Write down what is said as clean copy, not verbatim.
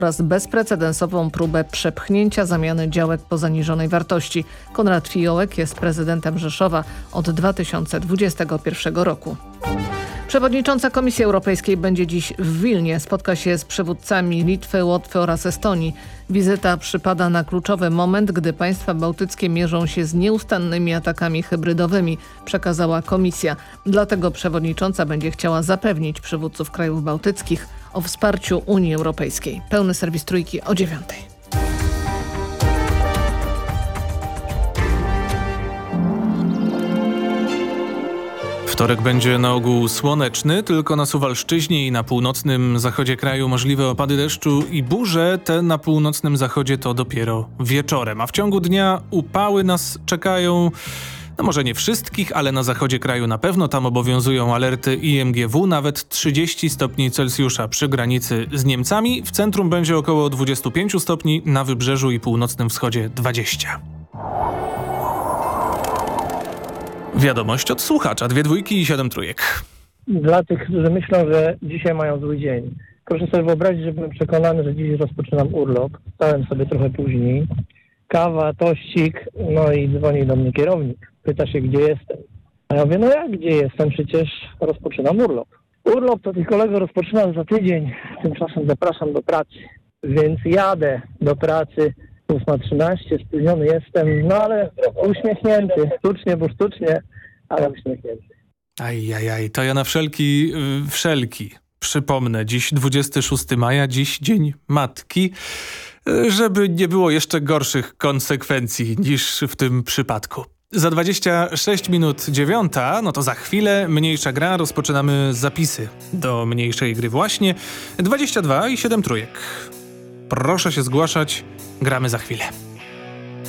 oraz bezprecedensową próbę przepchnięcia zamiany działek po zaniżonej wartości. Konrad Fiołek jest prezydentem Rzeszowa od 2021 roku. Przewodnicząca Komisji Europejskiej będzie dziś w Wilnie. Spotka się z przywódcami Litwy, Łotwy oraz Estonii. Wizyta przypada na kluczowy moment, gdy państwa bałtyckie mierzą się z nieustannymi atakami hybrydowymi, przekazała Komisja. Dlatego przewodnicząca będzie chciała zapewnić przywódców krajów bałtyckich o wsparciu Unii Europejskiej. Pełny serwis Trójki o 9:00. Wtorek będzie na ogół słoneczny, tylko na Suwalszczyźnie i na północnym zachodzie kraju możliwe opady deszczu i burze. Te na północnym zachodzie to dopiero wieczorem, a w ciągu dnia upały nas czekają. No może nie wszystkich, ale na zachodzie kraju na pewno. Tam obowiązują alerty IMGW, nawet 30 stopni Celsjusza przy granicy z Niemcami. W centrum będzie około 25 stopni, na wybrzeżu i północnym wschodzie 20. Wiadomość od słuchacza, 2 dwójki i 7 trójek. Dla tych, którzy myślą, że dzisiaj mają zły dzień. Proszę sobie wyobrazić, że byłem przekonany, że dziś rozpoczynam urlop. Stałem sobie trochę później. Kawa, tościk, no i dzwoni do mnie kierownik. Pyta się, gdzie jestem. A ja mówię, no jak gdzie jestem? Przecież rozpoczynam urlop. Urlop to, tych kolego, rozpoczynam za tydzień. Tymczasem zapraszam do pracy. Więc jadę do pracy. 8:13, spóźniony jestem, no ale uśmiechnięty. Sztucznie, bo sztucznie, ale uśmiechnięty. Ajajaj, to ja na wszelki przypomnę. Dziś 26 maja, dziś Dzień Matki, żeby nie było jeszcze gorszych konsekwencji niż w tym przypadku. Za 26 minut 9, no to za chwilę mniejsza gra, rozpoczynamy zapisy do mniejszej gry właśnie. 22 i 7 trójek. Proszę się zgłaszać, gramy za chwilę.